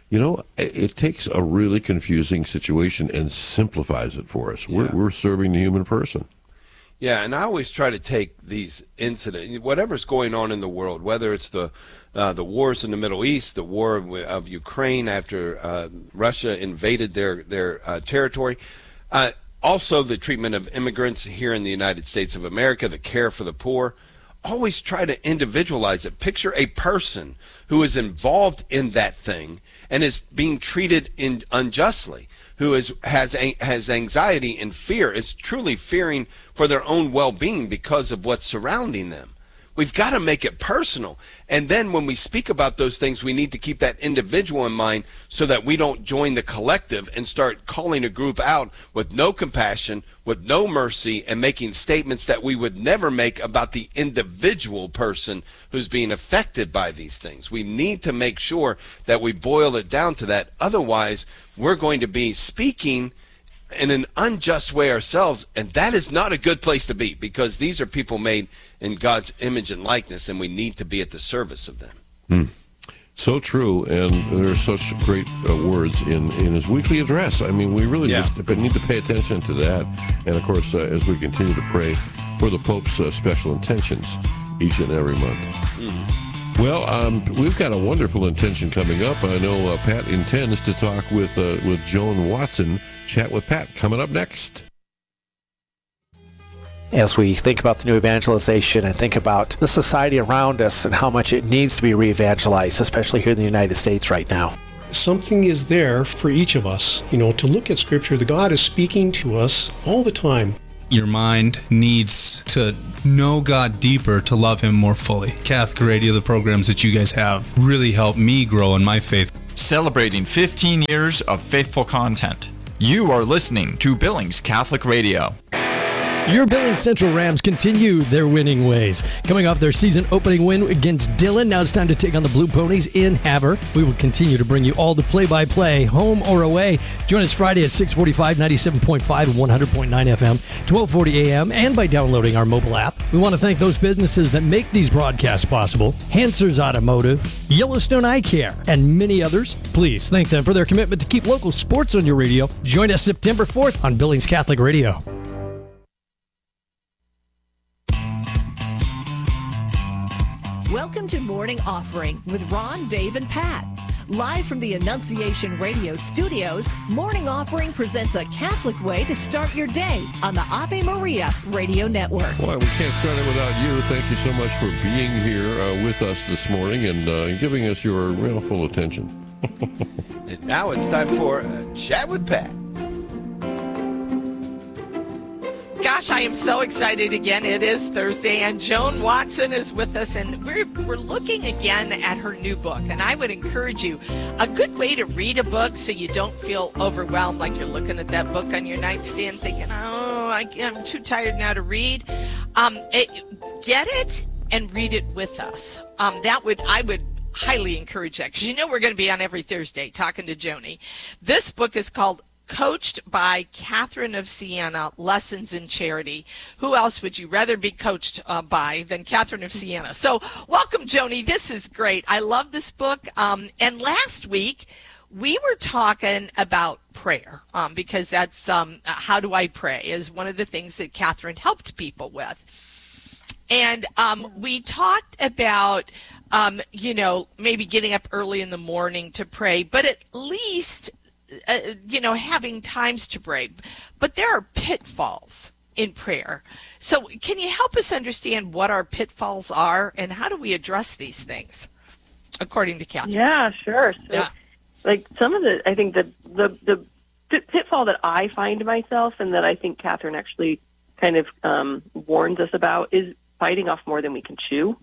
It takes a really confusing situation and simplifies it for us. Yeah. We're serving the human person. Yeah, and I always try to take these incidents, whatever's going on in the world, whether it's the wars in the Middle East, the war of Ukraine after Russia invaded their territory, also the treatment of immigrants here in the United States of America, the care for the poor. Always try to individualize it. Picture a person who is involved in that thing and is being treated unjustly, who has anxiety and fear, is truly fearing for their own well-being because of what's surrounding them. We've got to make it personal. And then when we speak about those things, we need to keep that individual in mind so that we don't join the collective and start calling a group out with no compassion, with no mercy, and making statements that we would never make about the individual person who's being affected by these things. We need to make sure that we boil it down to that. Otherwise, we're going to be speaking in an unjust way ourselves, and that is not a good place to be, because these are people made in God's image and likeness, and we need to be at the service of them. So true, and there's such great words in his weekly address. I mean, we really just need to pay attention to that. And of course, as we continue to pray for the Pope's special intentions each and every month. Well, we've got a wonderful intention coming up. I know Pat intends to talk with Joan Watson. Chat with Pat coming up next. As we think about the new evangelization and think about the society around us and how much it needs to be re-evangelized, especially here in the United States right now. Something is there for each of us, to look at Scripture. The God is speaking to us all the time. Your mind needs to know God deeper to love Him more fully. Catholic Radio, the programs that you guys have, really helped me grow in my faith. Celebrating 15 years of faithful content. You are listening to Billings Catholic Radio. Your Billings Central Rams continue their winning ways. Coming off their season opening win against Dillon, now it's time to take on the Blue Ponies in Havre. We will continue to bring you all the play-by-play, home or away. Join us Friday at 6:45, 97.5 and 100.9 FM, 12:40 a.m., and by downloading our mobile app. We want to thank those businesses that make these broadcasts possible. Hansers Automotive, Yellowstone Eye Care, and many others. Please thank them for their commitment to keep local sports on your radio. Join us September 4th on Billings Catholic Radio. Welcome to Morning Offering with Ron, Dave, and Pat. Live from the Annunciation Radio studios, Morning Offering presents a Catholic way to start your day on the Ave Maria Radio Network. Boy, we can't start it without you. Thank you so much for being here with us this morning and giving us your real full attention. And now it's time for a Chat with Pat. Gosh, I am so excited again. It is Thursday, and Joan Watson is with us, and we're looking again at her new book. And I would encourage you, a good way to read a book so you don't feel overwhelmed like you're looking at that book on your nightstand thinking, I'm too tired now to read. Get it and read it with us. I would highly encourage that, because we're going to be on every Thursday talking to Joni. This book is called Coached by Catherine of Siena, Lessons in Charity. Who else would you rather be coached by than Catherine of Siena? So welcome, Joni. This is great. I love this book. And last week, we were talking about prayer, because that's how do I pray is one of the things that Catherine helped people with. And we talked about, maybe getting up early in the morning to pray, but at least having times to pray. But there are pitfalls in prayer. So can you help us understand what our pitfalls are and how do we address these things, according to Catherine? Yeah, sure. So, like some of I think the pitfall that I find myself and that I think Catherine actually kind of warns us about is biting off more than we can chew.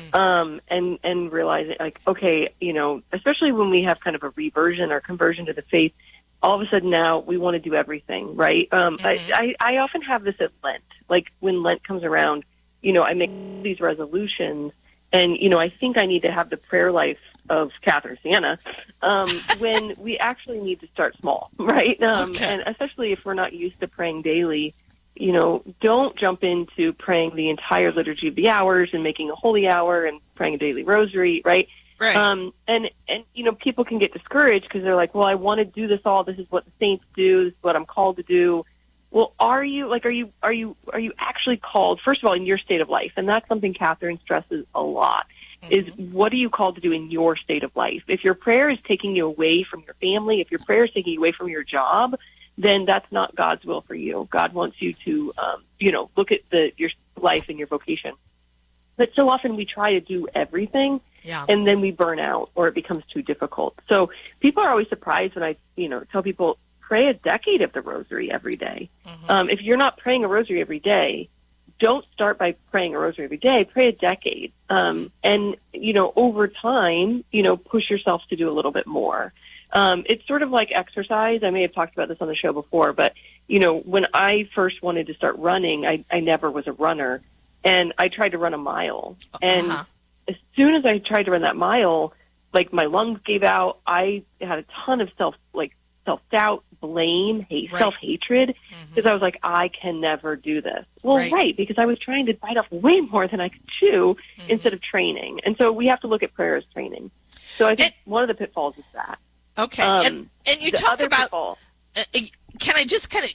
And realizing, like, okay, especially when we have kind of a reversion or conversion to the faith, all of a sudden now we want to do everything, right? I often have this at Lent. Like when Lent comes around, I make these resolutions, and, I think I need to have the prayer life of Catherine Siena, when we actually need to start small, right? And especially if we're not used to praying daily, don't jump into praying the entire Liturgy of the Hours and making a holy hour and praying a daily rosary, right? Right. And people can get discouraged because they're like, well, I want to do this all. This is what the saints do. This is what I'm called to do. Well, are you actually called, first of all, in your state of life? And that's something Catherine stresses a lot, is what are you called to do in your state of life? If your prayer is taking you away from your family, if your prayer is taking you away from your job, then that's not God's will for you. God wants you to, look at your life and your vocation. But so often we try to do everything, and then we burn out or it becomes too difficult. So people are always surprised when I, tell people, pray a decade of the rosary every day. If you're not praying a rosary every day, don't start by praying a rosary every day. Pray a decade. And, over time, push yourself to do a little bit more. It's sort of like exercise. I may have talked about this on the show before, but, when I first wanted to start running, I never was a runner, and I tried to run a mile. And as soon as I tried to run that mile, like my lungs gave out. I had a ton of self-doubt, blame, self-hatred, because I was like, I can never do this. Well, right, because I was trying to bite off way more than I could chew instead of training. And so we have to look at prayer as training. So I think one of the pitfalls is that. Okay. And you talked about, can I just kind of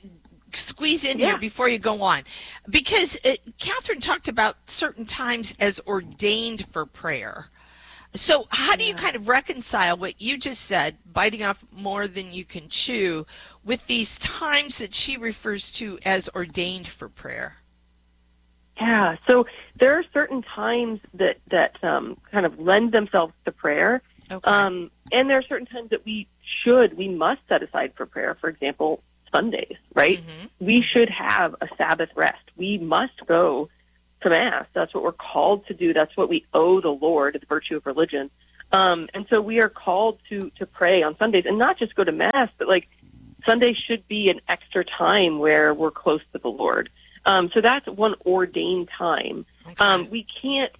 squeeze in here before you go on, because Catherine talked about certain times as ordained for prayer. So how do you kind of reconcile what you just said, biting off more than you can chew, with these times that she refers to as ordained for prayer? Yeah, so there are certain times that kind of lend themselves to prayer. Okay. And there are certain times that we must set aside for prayer. For example, Sundays, right? Mm-hmm. We should have a Sabbath rest. We must go to Mass. That's what we're called to do. That's what we owe the Lord, the virtue of religion. And so we are called to pray on Sundays, and not just go to Mass, but like Sunday should be an extra time where we're close to the Lord. So that's one ordained time. Okay. We can't,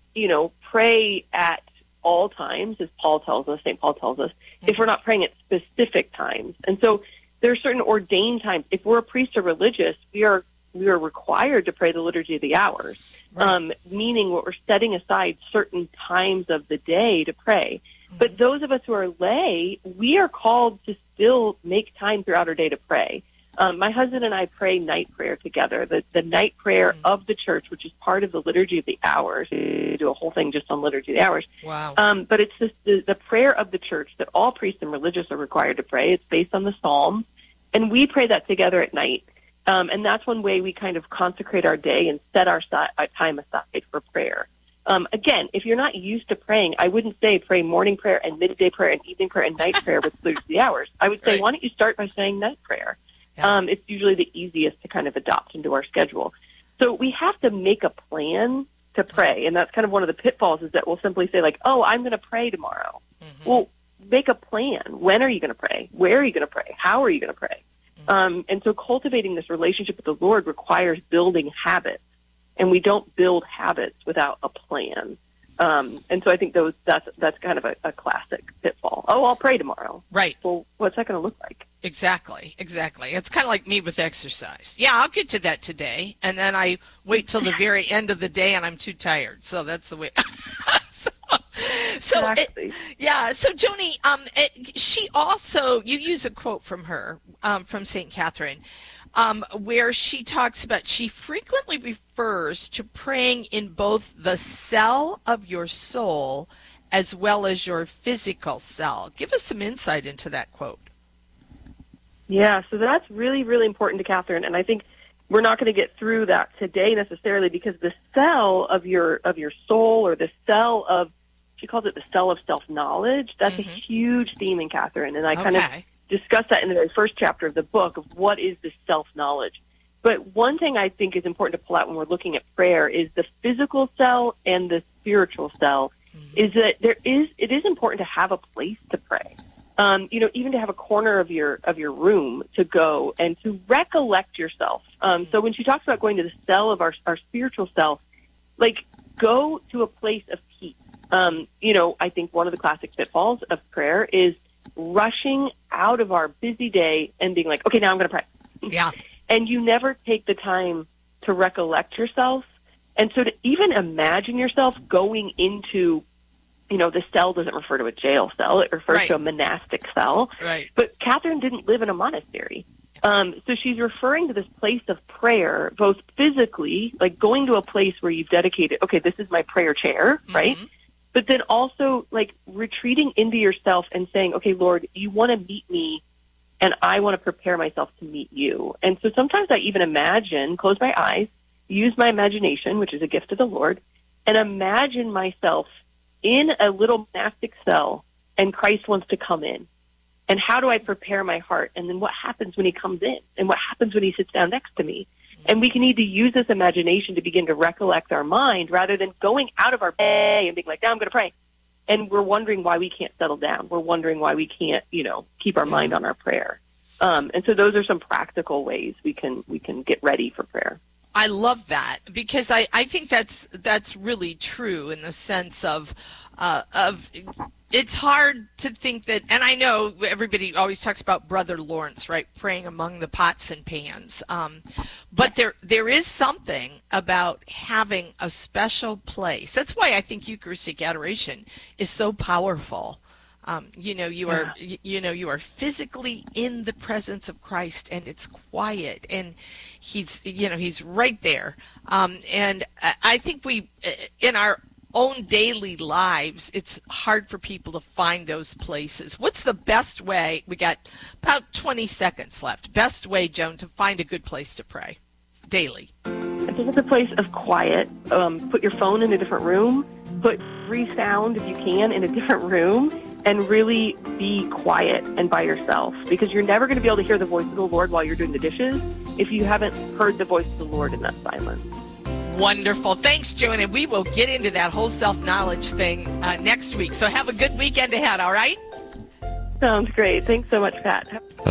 pray at all times, as Paul tells us, St. Paul tells us, if we're not praying at specific times. And so there are certain ordained times. If we're a priest or religious, we are required to pray the Liturgy of the Hours, right. Meaning we're setting aside certain times of the day to pray. Mm-hmm. But those of us who are lay, we are called to still make time throughout our day to pray. My husband and I pray night prayer together, the night prayer of the church, which is part of the Liturgy of the Hours. We do a whole thing just on Liturgy of the Hours. Wow. But it's the prayer of the church that all priests and religious are required to pray. It's based on the Psalms, and we pray that together at night. And that's one way we kind of consecrate our day and set our time aside for prayer. Again, if you're not used to praying, I wouldn't say pray morning prayer and midday prayer and evening prayer and night prayer with Liturgy of the Hours. I would say, why don't you start by saying night prayer? It's usually the easiest to kind of adopt into our schedule. So we have to make a plan to pray, and that's kind of one of the pitfalls, is that we'll simply say, like, oh, I'm going to pray tomorrow. Mm-hmm. Well, make a plan. When are you going to pray? Where are you going to pray? How are you going to pray? Mm-hmm. And so cultivating this relationship with the Lord requires building habits, and we don't build habits without a plan. And so I think that's kind of a classic pitfall. Oh, I'll pray tomorrow. Right. Well, what's that going to look like? Exactly. It's kind of like me with exercise. Yeah, I'll get to that today, and then I wait till the very end of the day, and I'm too tired. So that's the way. Exactly. So Joni, she also, you use a quote from her, from St. Catherine, where she talks about, she frequently refers to praying in both the cell of your soul as well as your physical cell. Give us some insight into that quote. Yeah, so that's really, really important to Catherine, and I think we're not going to get through that today necessarily, because the cell of your soul, or the cell of, she calls it the cell of self-knowledge, that's a huge theme in Catherine, and I kind of discuss that in the very first chapter of the book, of what is this self-knowledge. But one thing I think is important to pull out when we're looking at prayer is the physical cell and the spiritual cell, is that it is important to have a place to pray. Even to have a corner of your room to go and to recollect yourself. So when she talks about going to the cell of our spiritual self, like, go to a place of peace. I think one of the classic pitfalls of prayer is rushing out of our busy day and being like, okay, now I'm going to pray. Yeah. And you never take the time to recollect yourself. And so to even imagine yourself going into, the cell doesn't refer to a jail cell. It refers to a monastic cell. Right. But Catherine didn't live in a monastery. So she's referring to this place of prayer, both physically, like going to a place where you've dedicated, okay, this is my prayer chair, right? But then also, like, retreating into yourself and saying, okay, Lord, you want to meet me, and I want to prepare myself to meet you. And so sometimes I even imagine, close my eyes, use my imagination, which is a gift of the Lord, and imagine myself in a little monastic cell, and Christ wants to come in. And how do I prepare my heart? And then what happens when he comes in? And what happens when he sits down next to me? And we can need to use this imagination to begin to recollect our mind, rather than going out of our day and being like, now I'm going to pray. And we're wondering why we can't settle down. We're wondering why we can't, keep our mind on our prayer. And so those are some practical ways we can get ready for prayer. I love that, because I think that's really true, in the sense of it's hard to think that, and I know everybody always talks about Brother Lawrence, right, praying among the pots and pans, but there is something about having a special place. That's why I think Eucharistic adoration is so powerful, You are physically in the presence of Christ, and it's quiet, and he's right there. And I think in our own daily lives, it's hard for people to find those places. What's the best way? We got about 20 seconds left. Best way, Joan, to find a good place to pray daily? I think it's a place of quiet. Put your phone in a different room. Put free sound, if you can, in a different room, and really be quiet and by yourself, because you're never going to be able to hear the voice of the Lord while you're doing the dishes if you haven't heard the voice of the Lord in that silence. Wonderful. Thanks, Joan, and we will get into that whole self-knowledge thing next week. So have a good weekend ahead, all right? Sounds great. Thanks so much, Pat.